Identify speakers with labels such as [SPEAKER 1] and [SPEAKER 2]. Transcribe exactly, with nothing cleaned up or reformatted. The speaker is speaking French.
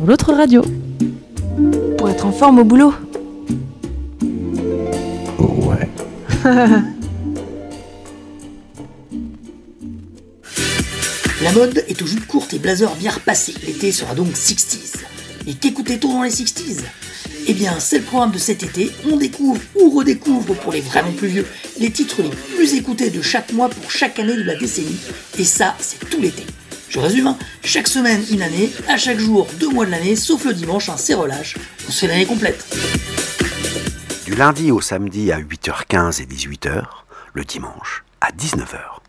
[SPEAKER 1] sur l'autre radio.
[SPEAKER 2] Pour être en forme au boulot.
[SPEAKER 3] Ouais.
[SPEAKER 4] La mode est aux jupes courtes et blazers bien repassés. L'été sera donc sixties. Et qu'écoutait-on dans les sixties ? Eh bien, c'est le programme de cet été. On découvre ou redécouvre, pour les vraiment plus vieux, les titres les plus écoutés de chaque mois pour chaque année de la décennie. Et ça, c'est tout l'été. Je résume, hein. Chaque semaine, une année. À chaque jour, deux mois de l'année, sauf le dimanche, hein, c'est relâche. On se fait l'année complète.
[SPEAKER 5] Du lundi au samedi à huit heures quinze et dix-huit heures, le dimanche à dix-neuf heures.